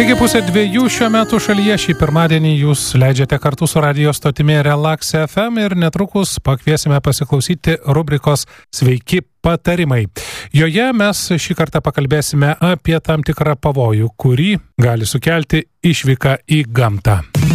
Lygiai 1:02 šiuo metu šalyje. Šį pirmadienį jūs leidžiate kartu su radio stotimi Relax FM ir netrukus pakviesime pasiklausyti rubrikos Sveiki patarimai. Joje mes šį kartą pakalbėsime apie tam tikrą pavojų, kurį gali sukelti išvyka į gamtą.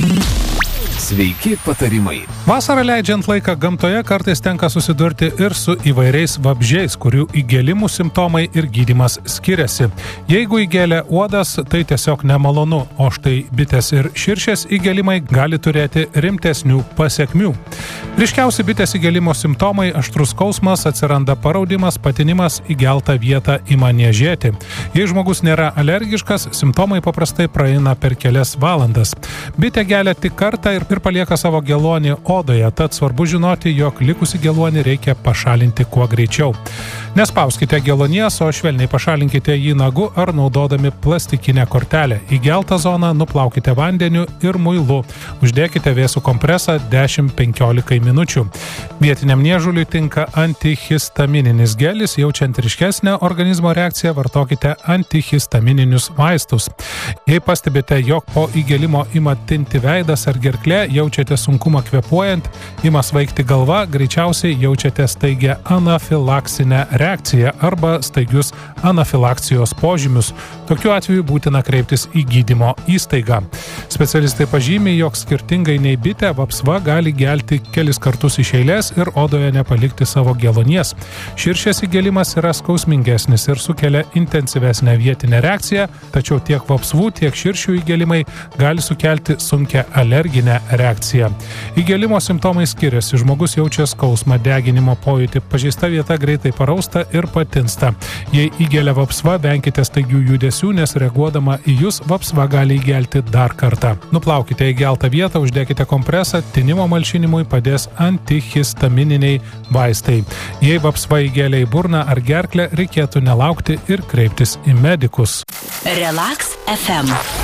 Sveiki patarimai. Vasarą leidžiant laiką gamtoje kartais tenka susidurti ir su įvairiais vabzdžiais, kurių įgėlimų simptomai ir gydymas skiriasi. Jeigu įgėlė uodas, tai tiesiog nemalonu, o štai bitės ir širšės įgėlimai gali turėti rimtesnių pasekmių. Ryškiausi bitės įgėlimo simptomai - aštrus skausmas, atsiranda paraudimas, patinimas, įgeltą vietą ima niežėti. Jei žmogus nėra alergiškas, simptomai paprastai praeina per kelias valandas. Bitė gelia tik kartą ir palieka savo geluonį odoje, tad svarbu žinoti, jog likusį geluonį reikia pašalinti kuo greičiau. Nespauskite geluonies, o švelniai pašalinkite jį nagu ar naudodami plastikinę kortelę. Įgeltą zoną nuplaukite vandeniu ir muilu. Uždėkite vėsų kompresą 10-15 minučių. Vietiniam niežuliui tinka antihistamininis gelis, jaučiant ryškesnę organizmo reakciją, vartokite antihistamininius vaistus. Jei pastebite, jog po įgėlimo ima tinti veidas ar gerklė, jaučiate sunkumą kvėpuojant, ima svaigti galva, greičiausiai jaučiate staigią anafilaksinę reakciją arba staigius anafilakcijos požymius. Tokiu atveju būtina kreiptis į gydymo įstaigą. Specialistai pažymi, jog skirtingai nei bitė, vapsva gali gelti kelis kartus iš eilės ir odoje nepalikti savo geluonies. Širšės įgėlimas yra skausmingesnis ir sukelia intensyvesnę vietinę reakciją, tačiau tiek vapsvų, tiek širšių įgėlimai gali sukelti sunkią alerginę reakciją. Įgėlimo simptomai skiriasi. Žmogus jaučia skausmą, deginimo pojūtį, pažeista vieta greitai parausta ir patinsta. Jei įgėlė vapsva, venkite staigių judesių, nes reaguodama į jūs vapsva gali įgelti dar kartą. Nuplaukite įgeltą vietą, uždėkite kompresą, tinimo malšinimui padės antihistamininiai vaistai. Jei vapsva įgėlė į burną ar gerklę, reikėtų nelaukti ir kreiptis į medikus. Relax FM.